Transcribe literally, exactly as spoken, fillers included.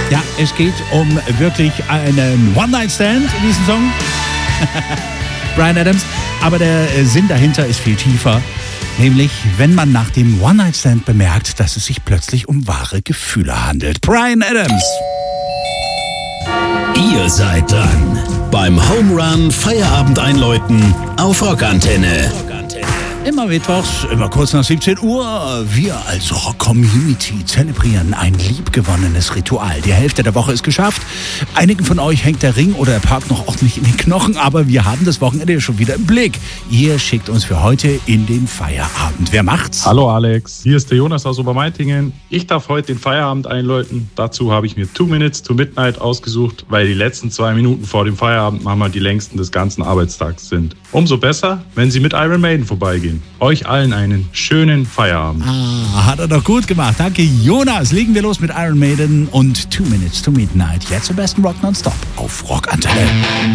Ja, es geht um wirklich einen One-Night-Stand in diesem Song. Bryan Adams. Aber der Sinn dahinter ist viel tiefer. Nämlich, wenn man nach dem One-Night-Stand bemerkt, dass es sich plötzlich um wahre Gefühle handelt. Bryan Adams. Ihr seid dran beim Home Run Feierabend einläuten auf Rockantenne. Immer mittwochs, immer kurz nach siebzehn Uhr. Wir als Rock-Community zelebrieren ein liebgewonnenes Ritual. Die Hälfte der Woche ist geschafft. Einigen von euch hängt der Ring oder der Park noch ordentlich in den Knochen, aber wir haben das Wochenende schon wieder im Blick. Ihr schickt uns für heute in den Feierabend. Wer macht's? Hallo Alex, hier ist der Jonas aus Obermeitingen. Ich darf heute den Feierabend einläuten. Dazu habe ich mir Two Minutes to Midnight ausgesucht, weil die letzten zwei Minuten vor dem Feierabend manchmal die längsten des ganzen Arbeitstags sind. Umso besser, wenn Sie mit Iron Maiden vorbeigehen. Euch allen einen schönen Feierabend. Ah, hat er doch gut gemacht. Danke, Jonas. Legen wir los mit Iron Maiden und Two Minutes to Midnight. Jetzt am besten Rock nonstop auf Rockantenne.